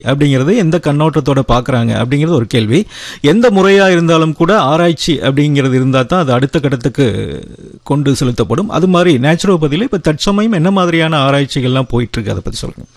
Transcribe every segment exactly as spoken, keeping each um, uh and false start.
அப்படிங்கிறது எந்த கண்ணோட்டத்தோட பார்க்குறாங்க அப்படிங்கிறது ஒரு கேள்வி. எந்த முறையாக இருந்தாலும் கூட ஆராய்ச்சி அப்படிங்கிறது இருந்தால் தான் அது அடுத்த கட்டத்துக்கு கொண்டு செலுத்தப்படும். அது மாதிரி நேச்சுரோபதியில் இப்போ தற்சமயம் என்ன மாதிரியான ஆராய்ச்சிகள்லாம் போயிட்டுருக்கு, அதை பற்றி சொல்லுங்கள்.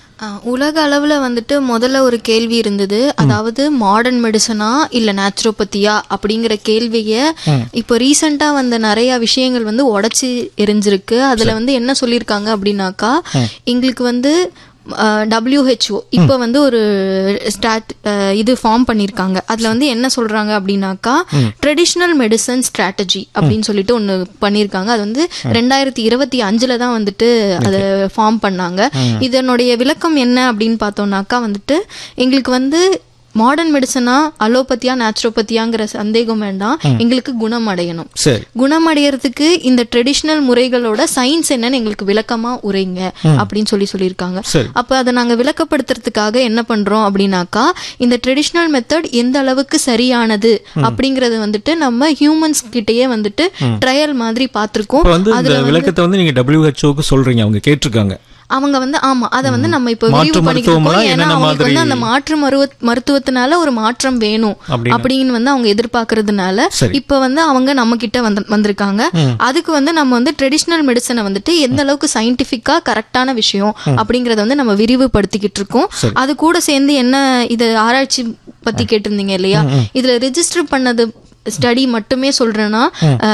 உலக அளவுல வந்துட்டு முதல்ல ஒரு கேள்வி இருந்தது, அதாவது மாடர்ன் மெடிசனா இல்ல நேச்சுரோபதியா அப்படிங்கிற கேள்விய இப்போ ரீசெண்டா வந்த நிறைய விஷயங்கள் வந்து உடைச்சு எரிஞ்சிருக்கு. அதுல வந்து என்ன சொல்லியிருக்காங்க அப்படின்னாக்கா, எங்களுக்கு வந்து டபிள்யூஹெச்ஓ இப்ப வந்து ஒரு ஸ்டாட் இது ஃபார்ம் பண்ணிருக்காங்க. அதுல வந்து என்ன சொல்றாங்க அப்படின்னாக்கா, ட்ரெடிஷனல் மெடிசன் ஸ்ட்ராட்டஜி அப்படின்னு சொல்லிட்டு ஒன்னு பண்ணிருக்காங்க. அது வந்து ரெண்டாயிரத்தி இருபத்தி அஞ்சுல தான் வந்துட்டு அதை ஃபார்ம் பண்ணாங்க. இதனுடைய விளக்கம் என்ன அப்படின்னு பார்த்தோம்னாக்கா வந்துட்டு, எங்களுக்கு வந்து மாடர்ன் மெடிசனா அலோபதியா நேச்சுரோபதியாங்கிற சந்தேகம் வேண்டாம், எங்களுக்கு குணம் அடையணும். குணம் அடையறதுக்கு இந்த ட்ரெடிஷனல் முறைகளோட சயின்ஸ் என்னன்னு எங்களுக்கு விளக்கமா உரைங்க அப்படின்னு சொல்லி சொல்லியிருக்காங்க. அப்ப அதை நாங்க விளக்கப்படுத்துறதுக்காக என்ன பண்றோம் அப்படின்னாக்கா, இந்த ட்ரெடிஷனல் மெத்தட் எந்த அளவுக்கு சரியானது அப்படிங்கறது வந்துட்டு நம்ம ஹியூமன்ஸ் கிட்டயே வந்துட்டு ட்ரையல் மாதிரி பார்த்திருக்கோம். அதுல விளக்கத்தை வந்து நீங்க டபிள்யூஹெச்ஓக்கு சொல்றீங்க, அவங்க கேட்டிருக்காங்க. அவங்க வந்து ஆமா அதை வந்து நம்ம இப்ப விரிவு பண்ணிக்கிறோம். ஏன்னா அவங்களுக்கு வந்து அந்த மாற்று மருத்துவத்தினால ஒரு மாற்றம் வேணும் அப்படின்னு வந்து அவங்க எதிர்பார்க்கறதுனால இப்ப வந்து அவங்க நம்ம கிட்ட வந்து வந்திருக்காங்க. அதுக்கு வந்து நம்ம வந்து ட்ரெடிஷனல் மெடிசனை வந்துட்டு எந்த அளவுக்கு சயின்டிபிக்கா கரெக்டான விஷயம் அப்படிங்கறத வந்து நம்ம விரிவுபடுத்திக்கிட்டு இருக்கோம். அது கூட சேர்ந்து என்ன இது ஆராய்ச்சி பத்தி கேட்டிருந்தீங்க இல்லையா, இதுல ரெஜிஸ்டர் பண்ணது ஸ்டடி மட்டுமே சொல்றேன்னா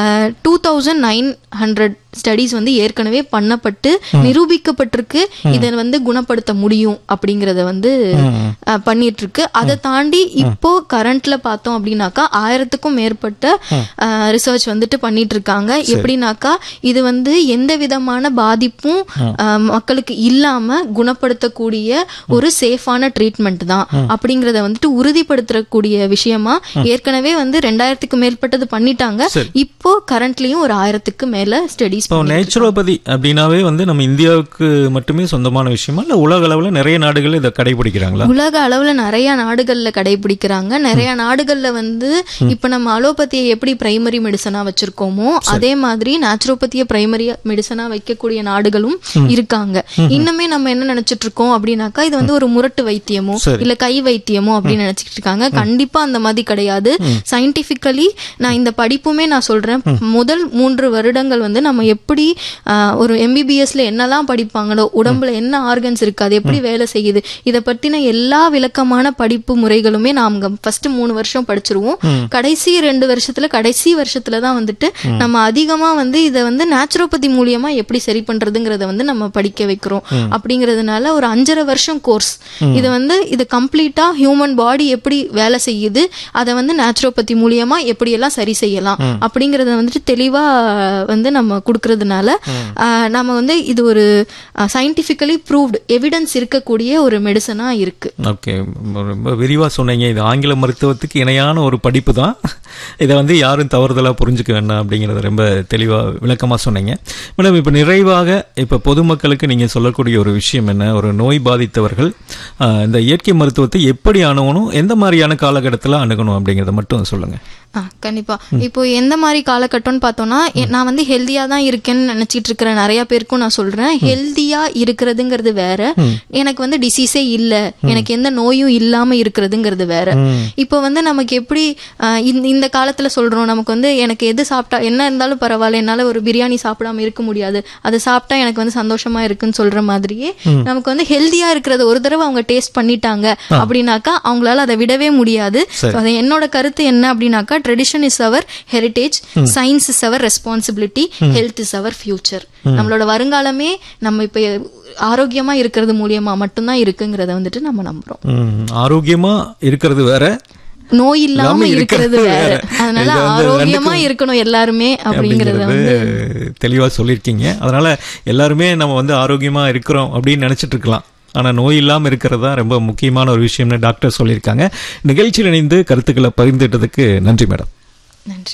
two thousand nine hundred studies வந்து ஏற்கனவே பண்ணப்பட்டு நிரூபிக்கப்பட்டிருக்கு இதை வந்து குணப்படுத்த முடியும் அப்படிங்கறத வந்து பண்ணிட்டு இருக்கு. அதை தாண்டி இப்போ கரண்ட்ல பார்த்தோம் அப்படின்னாக்கா ஆயிரத்துக்கும் மேற்பட்ட ரிசர்ச் வந்துட்டு பண்ணிட்டு இருக்காங்க. எப்படின்னாக்கா இது வந்து எந்த விதமான பாதிப்பும் மக்களுக்கு இல்லாம குணப்படுத்தக்கூடிய ஒரு சேஃபான ட்ரீட்மெண்ட் தான் அப்படிங்கறத வந்துட்டு உறுதிப்படுத்தக்கூடிய விஷயமா ஏற்கனவே வந்து ரெண்டாயிரத்துக்கு மேற்பட்டது பண்ணிட்டாங்க. இப்போ கரண்ட்லயும் ஒரு ஆயிரத்துக்கு மேல ஸ்டடிஸ். நேச்சுரோபதி அப்படின்னாவே வந்து நம்ம இந்தியாவுக்கு மட்டுமே சொந்தமான விஷயமா இல்ல உலக அளவுல நிறைய நாடுகள்ல இதை கடைபிடிக்கிறாங்களா? உலக அளவுல நிறைய நாடுகள்ல கடைபிடிக்கிறாங்க. நிறைய நாடுகள்ல வந்து இப்ப நம்ம அலோபதியை எப்படி பிரைமரி மெடிசனா வச்சிருக்கோமோ அதே மாதிரி நேச்சுரோபதியை பிரைமரி மெடிசனா வைக்கக்கூடிய நாடுகளும் இருக்காங்க. இன்னுமே நம்ம என்ன நினைச்சிட்டு இருக்கோம் அப்படின்னாக்கா, இது வந்து ஒரு முரட்டு வைத்தியமோ இல்ல கை வைத்தியமோ அப்படின்னு நினைச்சிட்டு இருக்காங்க. கண்டிப்பா அந்த மாதிரி கிடையாது. சயின்டிபிக்கலி நான் இந்த படிப்புமே நான் சொல்றேன், முதல் மூன்று வருடங்கள் வந்து நம்ம எப்படி ஒரு எம்பிபிஎஸ்ல என்னெல்லாம் படிப்பாங்களோ, உடம்புல என்ன ஆர்கன்ஸ் இருக்கு, அது எப்படி வேலை செய்யுது, இதை பத்தின எல்லா விளக்கமான படிப்பு முறைகளுமே நாம ஃபர்ஸ்ட் மூணு வருஷம் படிச்சிருவோம். கடைசி ரெண்டு வருஷத்துல கடைசி வருஷத்துல தான் வந்துட்டு நம்ம அதிகமா வந்து இதை வந்து நேச்சுரோபதி மூலியமா எப்படி சரி பண்றதுங்கிறத வந்து நம்ம படிக்க வைக்கிறோம். அப்படிங்கறதுனால ஒரு அஞ்சரை வருஷம் கோர்ஸ் இது வந்து இது கம்ப்ளீட்டா ஹியூமன் பாடி எப்படி வேலை செய்யுது, அதை வந்து நேச்சுரோபதி மூலியமா எப்படி எல்லாம் சரி செய்யலாம் அப்படிங்கறத வந்துட்டு தெளிவா வந்து நம்ம கொடுக்கறதுனால நம்ம வந்து இது ஒரு சயின்டிபிக்கலி ப்ரூவ்டு எவிடன்ஸ் இருக்கக்கூடிய ஒரு மெடிசனா இருக்கு. ஓகே, ரொம்ப விரிவா சொன்னீங்க. இது ஆங்கில மருத்துவத்துக்கு இணையான ஒரு படிப்பு தான். இதை வந்து யாரும் தவறுதலா புரிஞ்சுக்க வேண்டாம் அப்படிங்கறத ரொம்ப தெளிவா விளக்கமா சொன்னீங்க. மேடம், இப்ப நிறைவாக இப்ப பொதுமக்களுக்கு நீங்க சொல்லக்கூடிய ஒரு விஷயம் என்ன? ஒரு நோய் பாதித்தவர்கள் இந்த இயற்கை மருத்துவத்தை எப்படி அணுகணும், எந்த மாதிரியான காலகட்டத்தில் அணுகணும் அப்படிங்கறத மட்டும் சொல்லுங்க. கண்டிப்பா. இப்போ எந்த மாதிரி காலகட்டம்னு பார்த்தோம்னா, நான் வந்து ஹெல்தியா தான் இருக்கேன்னு நினைச்சிட்டு இருக்கிற நிறைய பேருக்கும் நான் சொல்றேன், ஹெல்தியா இருக்கிறதுங்கிறது வேற, எனக்கு வந்து டிசீஸே இல்ல, எனக்கு எந்த நோயும் இல்லாம இருக்கிறதுங்கிறது வேற. இப்போ வந்து நமக்கு எப்படி இந்த காலத்துல சொல்றோம், நமக்கு வந்து எனக்கு எது சாப்பிட்டா என்ன இருந்தாலும் பரவாயில்ல, என்னால ஒரு பிரியாணி சாப்பிடாம இருக்க முடியாது, அதை சாப்பிட்டா எனக்கு வந்து சந்தோஷமா இருக்குன்னு சொல்ற மாதிரியே நமக்கு வந்து ஹெல்தியா இருக்கிறது ஒரு தடவை அவங்க டேஸ்ட் பண்ணிட்டாங்க அப்படின்னாக்கா அவங்களால அதை விடவே முடியாது. என்னோட கருத்து என்ன அப்படின்னாக்கா, tradition is our heritage, science is our responsibility, health is our future. நம்மளோட வருங்காலமே நம்ம இப்ப ஆரோக்கியமா இருக்கிறது மூலியமா மட்டும்தான் இருக்குங்கிறத வந்துட்டு நம்ம நம்புறோம். ஆரோக்கியமா இருக்கிறது வேற, நோய் இல்லாம இருக்கிறது வேற. அதனால ஆரோக்கியமா இருக்கணும் எல்லாருமே அப்படிங்கறத வந்து தெளிவா சொல்லிருக்கீங்க. அதனால எல்லாருமே நம்ம வந்து ஆரோக்கியமா இருக்கிறோம் அப்படின்னு நினைச்சிட்டு இருக்கலாம், ஆனால் நோய் இல்லாமல் இருக்கிறது தான் ரொம்ப முக்கியமான ஒரு விஷயம்னு டாக்டர் சொல்லியிருக்காங்க. நிகழ்ச்சியில் இணைந்து கருத்துக்களை பகிர்ந்துட்டதுக்கு நன்றி மேடம். நன்றி.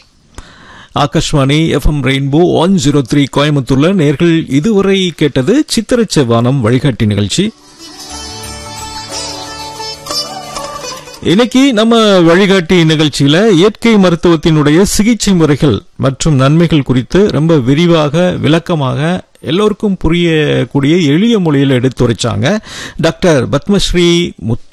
Akashvani FM rainbow one zero three கோயம்புத்தூர்ல நேர்கள் இதுவரை கேட்டது சித்திரச் செவ்வானம் வழிகாட்டி நிகழ்ச்சி. இன்னைக்கு நம்ம வழிகாட்டி நிகழ்ச்சியில இயற்கை மருத்துவத்தினுடைய சிகிச்சை முறைகள் மற்றும் நன்மைகள் குறித்து ரொம்ப விரிவாக விளக்கமாக எல்லோருக்கும் புரியக்கூடிய எளிய மொழியில் எடுத்துரைச்சாங்க டாக்டர் பத்மஸ்ரீ முத்து